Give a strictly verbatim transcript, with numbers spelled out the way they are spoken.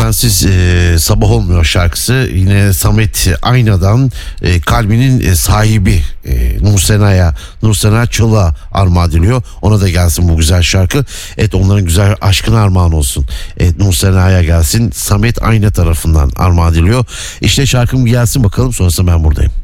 Sensiz e, Sabah Olmuyor şarkısı yine Samet Ayna'dan e, kalbinin e, sahibi e, Nursena'ya Nursena Çolak'a armağan ediliyor. Ona da gelsin bu güzel şarkı. Evet, onların güzel aşkına armağan olsun. Evet, Nursena'ya gelsin. Samet Ayna tarafından armağan ediliyor. İşte şarkım gelsin bakalım, sonrasında ben buradayım.